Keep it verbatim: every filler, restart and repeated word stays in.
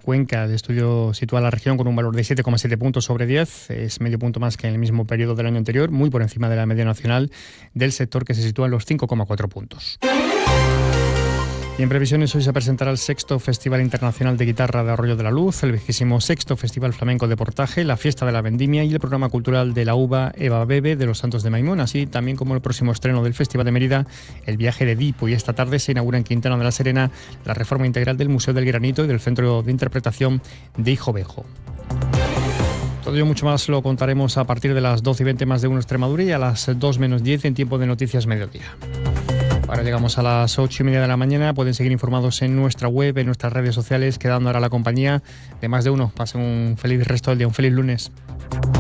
Cuenca de Estudio sitúa la región con un valor de siete coma siete puntos sobre diez, es medio punto más que en el mismo periodo del año anterior, muy por encima de la media nacional del sector, que se sitúa en los cinco coma cuatro puntos. Y en previsiones, hoy se presentará el sexto Festival Internacional de Guitarra de Arroyo de la Luz, el vigésimo sexto Festival Flamenco de Portaje, la Fiesta de la Vendimia y el programa cultural de la uva Eva Bebe de los Santos de Maimón, así también como el próximo estreno del Festival de Mérida, el Viaje de Edipo. Y esta tarde se inaugura en Quintana de la Serena la reforma integral del Museo del Granito y del Centro de Interpretación de Hijovejo. Todo ello mucho más lo contaremos a partir de las doce y veinte más de uno Extremadura y a las dos menos diez en tiempo de Noticias Mediodía. Ahora llegamos a las ocho y media de la mañana. Pueden seguir informados en nuestra web, en nuestras redes sociales, quedando ahora la compañía de Más de Uno. Pasen un feliz resto del día, un feliz lunes.